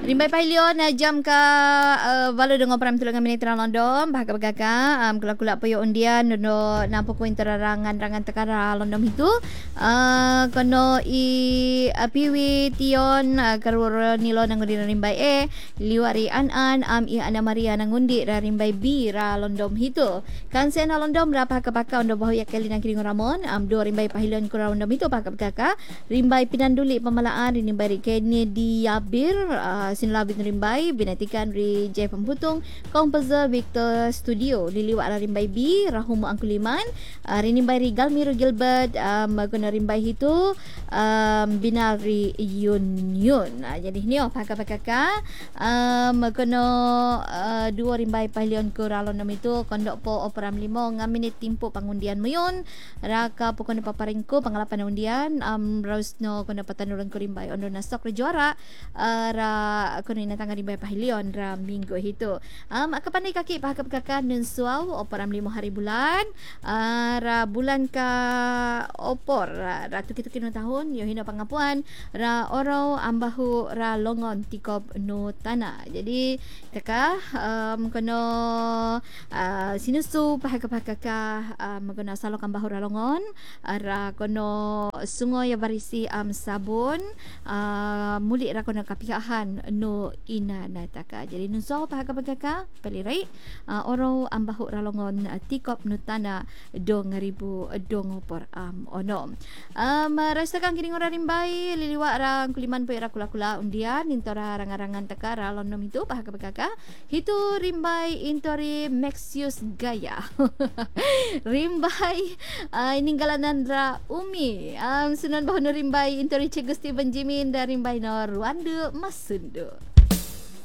Rimbai Pahilion jam ka valo dengan peram tulungan minit London bahaka kula-kula poyo undian no nampo ko interarangan rangan tekara London itu kono i piwi tion karur nilo nang di Rimbai liwari an i Ana Maria nangundi ra Rimbai B ra London itu kan sen London berapa kapaka ondo bahu yakeli nang kiring ramon do Rimbai Pahilion kura London itu bahaka Rimbai Pinanduli pemalaan Rimbai Kennedy Yabir sinlabit Rimbai binatikan ri J Pembutung komposer Victor Studio liliwat Rimbai B Rahumu Angkuliman Rimbai ri Galmiro Gilbert maguna Rimbai itu binari Yun jadi ni pakak-pakak maguna dua Rimbai Pahilion ke ralon nam itu kondok po operam limo ngaminit timpo pangundian muyon raka pokona paparingko pangalapan undian rausno kona patanuran ko Rimbai ondo na stok juara ra kuno inatanga Rimbai Pahilion ra minggu itu akapanay kaki pahakap-kakan nun suaw operam 5 hari bulan ra bulan ka opor ra tuki-tuki no tahun yo hino pangapuan ra oro ambahu ra longon tikop no tanah jadi taka kono sinusu pahakap-kakak maguna salok ambahu ra longon ra kono sungo ya barisi sabun muli ra kono kapiahan no ina nataka jadi nunso pahakap-kakak pelirai oro ambahu ra longon tikop no tanah 2000 dongopor ono marasakan kining ora Rimbai liliwa ra kuliman po ra kula-kula undian intora rangarangan takara lonom itu pahakap-kakak itu Rimbai intori Maxius Gaya Rimbai ininggalan ra Umi sunan bahu no Rimbai intori Cik Steven Jimin dari Rimbai no Rwanda Masundo.